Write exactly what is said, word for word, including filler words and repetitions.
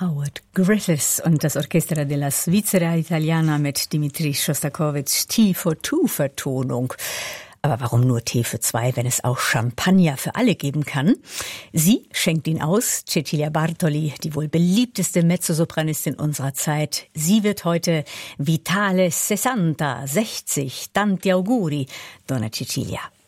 Howard Griffiths und das Orchestra della Svizzera Italiana mit Dmitri Schostakowitschs Tea for Two Vertonung. Aber warum nur Tee für zwei, wenn es auch Champagner für alle geben kann? Sie schenkt ihn aus, Cecilia Bartoli, die wohl beliebteste Mezzosopranistin unserer Zeit. Sie wird heute Vitale sessanta, sechzig, tanti auguri, Donna Cecilia.